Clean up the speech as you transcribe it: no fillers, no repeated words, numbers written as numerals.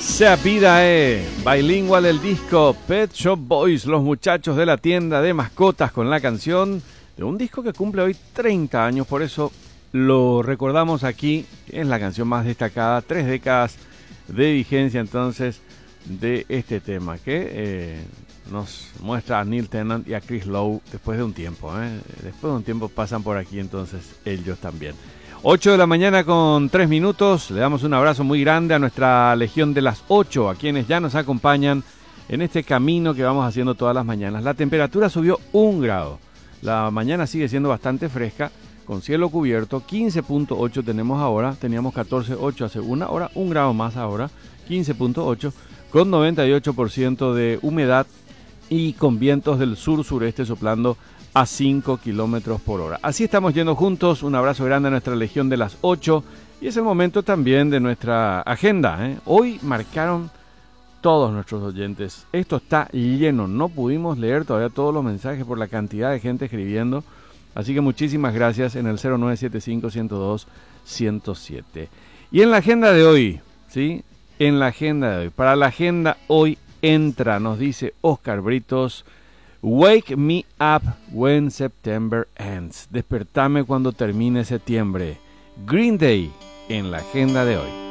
Seapidae, bilingual el disco Pet Shop Boys, los muchachos de la tienda de mascotas, con la canción de un disco que cumple hoy 30 años, por eso lo recordamos aquí. Es la canción más destacada, 3 décadas de vigencia entonces de este tema que nos muestra a Neil Tennant y a Chris Lowe después de un tiempo. Después de un tiempo pasan por aquí entonces ellos también. 8 de la mañana con 3 minutos, le damos un abrazo muy grande a nuestra Legión de las 8, a quienes ya nos acompañan en este camino que vamos haciendo todas las mañanas. La temperatura subió 1 grado, la mañana sigue siendo bastante fresca, con cielo cubierto, 15.8 tenemos ahora, teníamos 14.8 hace una hora, 1 grado más ahora, 15.8, con 98% de humedad y con vientos del sur-sureste soplando a 5 kilómetros por hora. Así estamos yendo juntos. Un abrazo grande a nuestra Legión de las 8. Y es el momento también de nuestra agenda. Hoy marcaron todos nuestros oyentes. Esto está lleno. No pudimos leer todavía todos los mensajes por la cantidad de gente escribiendo. Así que muchísimas gracias en el 0975-102-107. Y en la agenda de hoy, ¿sí? En la agenda de hoy. Para la agenda hoy entra, nos dice Oscar Britos, Wake me up when September ends. Despertame cuando termine septiembre. Green Day en la agenda de hoy.